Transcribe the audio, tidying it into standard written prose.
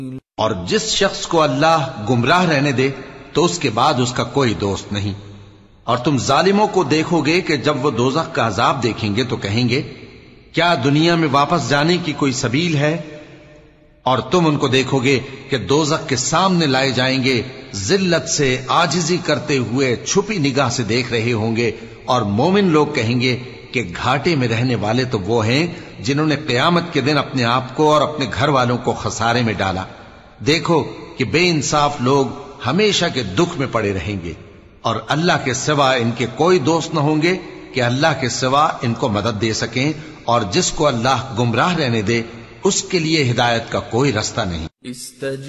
और जिस शख्स को अल्लाह गुमराह रहने दे तो उसके बाद उसका कोई दोस्त नहीं। और तुम जालिमों को देखोगे कि जब वो दोज़ख का अजाब देखेंगे तो कहेंगे, क्या दुनिया में वापस जाने की कोई सबील है? और तुम उनको देखोगे कि दोज़ख के सामने लाए जाएंगे, जिल्लत से आजिजी करते हुए छुपी निगाह से देख रहे होंगे। और मोमिन लोग कहेंगे कि घाटे में रहने वाले तो वो हैं जिन्होंने क़यामत के दिन अपने आप को और अपने घर वालों को खसारे में डाला। देखो कि बेइंसाफ लोग हमेशा के दुख में पड़े रहेंगे और अल्लाह के सिवा इनके कोई दोस्त न होंगे कि अल्लाह के सिवा इनको मदद दे सकें। और जिसको अल्लाह गुमराह रहने दे उसके लिए हिदायत का कोई रास्ता नहीं।